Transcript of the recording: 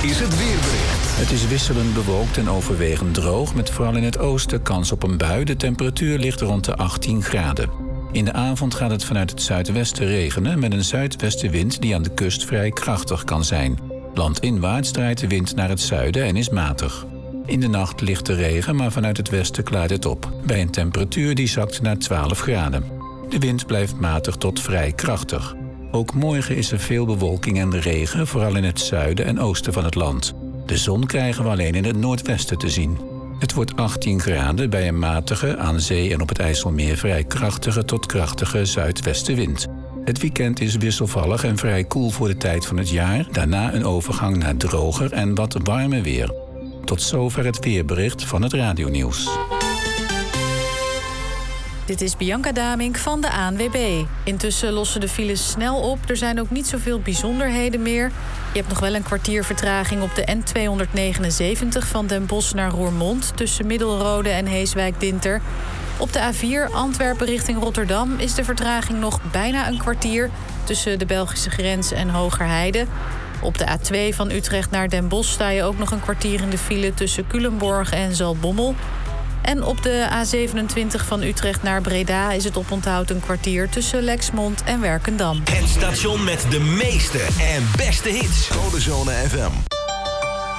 is het weerbericht. Het is wisselend bewolkt en overwegend droog, met vooral in het oosten kans op een bui. De temperatuur ligt rond de 18 graden. In de avond gaat het vanuit het zuidwesten regenen, met een zuidwestenwind die aan de kust vrij krachtig kan zijn. Landinwaarts draait de wind naar het zuiden en is matig. In de nacht ligt de regen, maar vanuit het westen klaart het op, bij een temperatuur die zakt naar 12 graden. De wind blijft matig tot vrij krachtig. Ook morgen is er veel bewolking en regen, vooral in het zuiden en oosten van het land. De zon krijgen we alleen in het noordwesten te zien. Het wordt 18 graden bij een matige, aan zee en op het IJsselmeer vrij krachtige tot krachtige zuidwestenwind. Het weekend is wisselvallig en vrij koel voor de tijd van het jaar. Daarna een overgang naar droger en wat warmer weer. Tot zover het weerbericht van het radionieuws. Dit is Bianca Damink van de ANWB. Intussen lossen de files snel op. Er zijn ook niet zoveel bijzonderheden meer. Je hebt nog wel een kwartier vertraging op de N279 van Den Bosch naar Roermond, tussen Middelrode en Heeswijk-Dinter. Op de A4 Antwerpen richting Rotterdam is de vertraging nog bijna een kwartier tussen de Belgische grens en Hogerheide. Op de A2 van Utrecht naar Den Bosch sta je ook nog een kwartier in de file tussen Culemborg en Zaltbommel. En op de A27 van Utrecht naar Breda is het oponthoud een kwartier tussen Lexmond en Werkendam. Het station met de meeste en beste hits. Codezone FM.